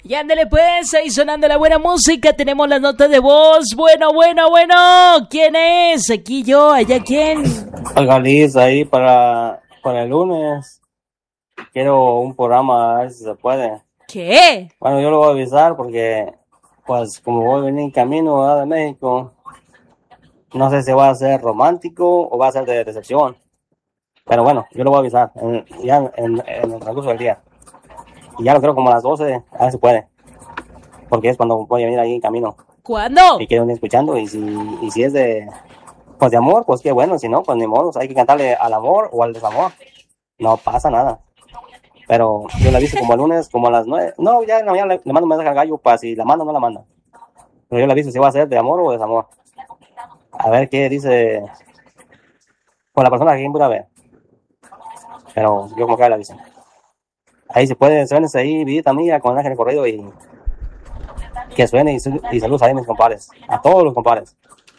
Y ándale pues, ahí sonando la buena música, tenemos las notas de voz. Bueno, ¿quién es? Aquí yo, allá quién. Oiga, Liz, ahí para el lunes quiero un programa, a ver si se puede. ¿Qué? Bueno, yo lo voy a avisar porque, pues, como voy a venir en camino, ¿verdad?, de México, no sé si va a ser romántico o va a ser de decepción. Pero bueno, yo lo voy a avisar ya en el transcurso del día. Y ya lo creo como a las 12, a ver si puede. Porque es cuando voy a venir ahí en camino. ¿Cuándo? Y quiero venir escuchando. Y si es de amor, pues qué bueno. Si no, pues ni modo. Hay que cantarle al amor o al desamor. No pasa nada. Pero yo le aviso como el lunes, como a las 9. No, ya en la mañana le mando un mensaje al gallo para si la manda o no la manda. Pero yo le aviso si va a ser de amor o de desamor. A ver qué dice con la persona que quien pueda ver. Pero yo como que le aviso. Ahí se puede, suénese ahí, vidita mía, con el ángel corrido y que suene y saludos a mis compadres, a todos los compadres.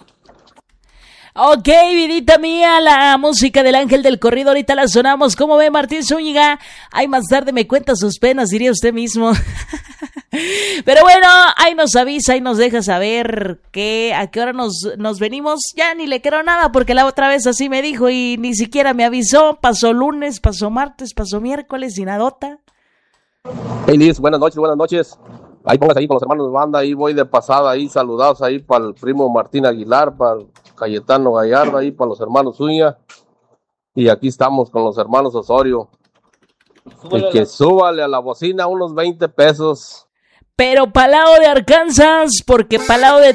Ok, vidita mía, la música del ángel del corrido, ahorita la sonamos. ¿Cómo ve Martín Zúñiga? Ay, más tarde me cuenta sus penas, diría usted mismo. Pero bueno, ahí nos avisa y nos deja saber a qué hora nos venimos. Ya ni le quiero nada porque la otra vez así me dijo y ni siquiera me avisó. Pasó lunes, pasó martes, pasó miércoles y nadota. Hey Liz, buenas noches. Ahí póngase ahí con los hermanos de banda, ahí voy de pasada, ahí saludados ahí para el primo Martín Aguilar, para el Cayetano Gallardo, ahí para los hermanos Zúñiga. Y aquí estamos con los hermanos Osorio. El que súbale a la bocina unos 20 pesos. Pero palao de Arkansas, porque palao de